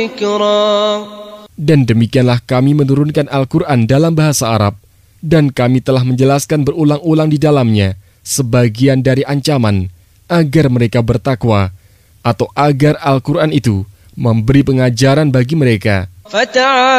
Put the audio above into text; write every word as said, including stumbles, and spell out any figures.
Dan demikianlah kami menurunkan Al-Quran dalam bahasa Arab, dan kami telah menjelaskan berulang-ulang di dalamnya sebagian dari ancaman agar mereka bertakwa, atau agar Al-Quran itu memberi pengajaran bagi mereka.